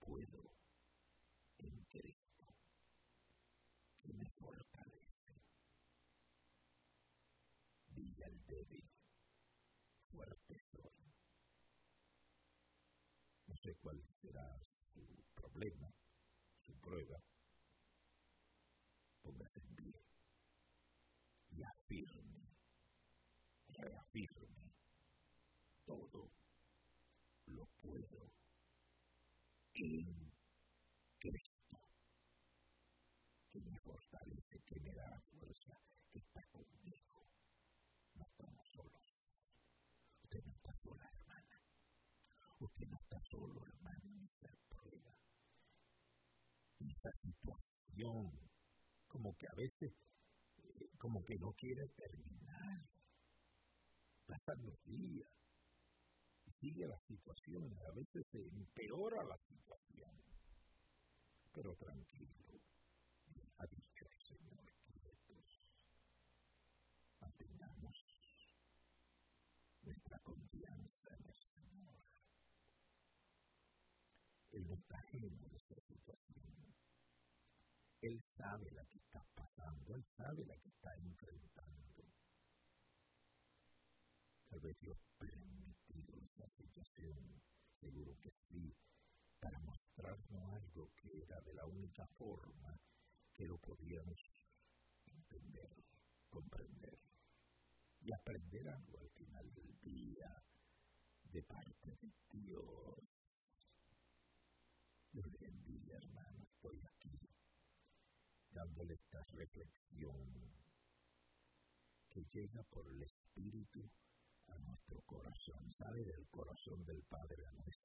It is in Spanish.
puedo en Cristo, que me fortalece. Diga el débil, fuerte soy. No sé cuál será su problema, su prueba. Póngase en pie y afirme, reafirme, todo lo puedo en Cristo, que me fortalece, que me da la fuerza, que está conmigo. No estamos solos. Usted no está sola, hermana. Usted no está solo, hermano, en esa prueba, en esa situación, como que a veces, como que no quiere terminar. Pasan los días, y sigue la situación, a veces se empeora la situación. Pero tranquilo, ha dicho el Señor, quietos, mantengamos nuestra confianza en el Señor. Él no está ajeno de esa situación. Él sabe la que está pasando, Él sabe la que está enfrentando. Tal vez Dios permitido esa situación, seguro que sí, para mostrarnos algo que era de la única forma que lo podíamos entender, comprender y aprender algo al final del día de parte de Dios. Dios le bendiga, hermano, estoy aquí dándole esta reflexión que llega por el Espíritu a nuestro corazón. ¿Sabe? Del corazón del Padre